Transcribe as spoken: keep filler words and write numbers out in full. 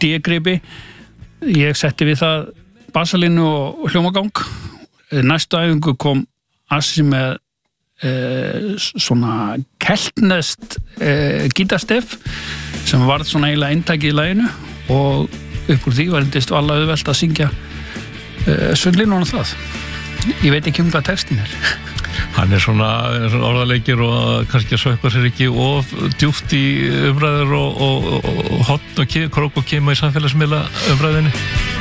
D-gripi. Ég setti við það basalínu og hljómagang. Næstu æfingu kom Assi með eh, svona keltneskt eh, gítarstef sem varð svona eiginlega eintakið í laginu og upp úr því var endist alla auðvelt að syngja eh, sundlínuna það. Ég veit ekki um hvað textin er. Hann er svona, svona orðaleikir og kannski að sökva sér ekki of djúpt í umræður og, og, og hotn og krók og kema í samfélagsmiðla umræðinni.